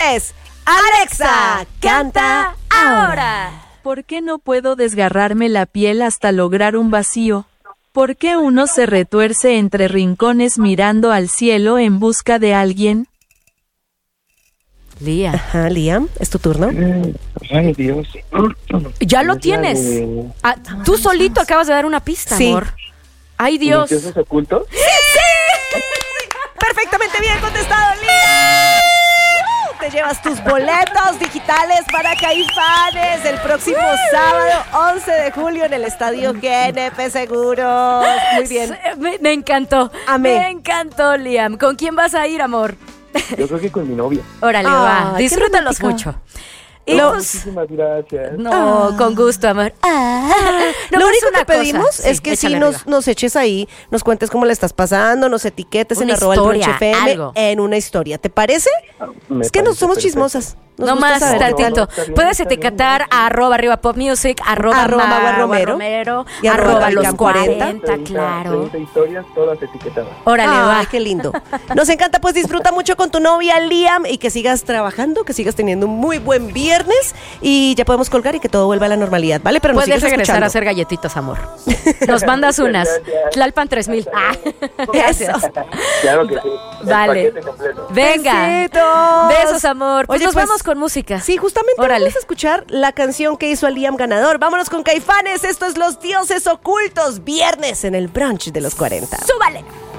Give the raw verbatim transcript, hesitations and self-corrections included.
es Alexa, canta ahora. ¿Por qué no puedo desgarrarme la piel hasta lograr un vacío? ¿Por qué uno se retuerce entre rincones mirando al cielo en busca de alguien? Liam. Ajá, Liam, es tu turno. Ay, Dios. Ya lo tienes. De... Ah, tú solito acabas de dar una pista, Sí. amor. Ay, Dios. ¿Los dioses ocultos? Perfectamente bien contestado, Liam. Te llevas tus boletos digitales para Caifanes el próximo sábado once de julio en el Estadio G N P Seguros. Muy bien. Me, me encantó. Amé. Me encantó, Liam. ¿Con quién vas a ir, amor? Yo creo que con mi novia. Órale, Ay, va. qué Disfrútalos romántico. mucho. Y Lo- pues, Muchísimas gracias. no, Ah. con gusto, amor. Ah. Lo Nomás único una que pedimos cosa. es que sí échale nos, arriba. nos eches ahí, nos cuentes cómo le estás pasando, nos etiquetes Una en arroba el historia, brunch F M algo. en una historia. ¿Te parece? Me es que nos parece somos perfecto. chismosas. Nos No gusta más saber de ti. tantito. No, está bien, Puedes está bien, etiquetar no. a arroba arriba pop music, arroba, Arroba Magua Magua Romero, Romero, y arroba arroba los Galicam cuarenta. cuarenta, claro. treinta historias, todas etiquetadas. Órale, Ay, va. qué lindo. Nos encanta, pues disfruta mucho con tu novia Liam y que sigas trabajando, que sigas teniendo un muy buen viernes y ya podemos colgar y que todo vuelva a la normalidad, ¿vale? Pero nos Puedes sigues regresar escuchando. a hacer galletitas, amor. Nos mandas unas. Gracias. Tlalpan tres mil. Ah. Eso. Claro que sí. El Vale. paquete completo. Venga. Besitos. Besos, amor. Pues Oye, nos pues, vamos con música. Sí, justamente Órale. vamos a escuchar la canción que hizo a Liam ganador. Vámonos con Caifanes. Esto es Los Dioses Ocultos. Viernes en el brunch de los cuarenta. ¡Súbale!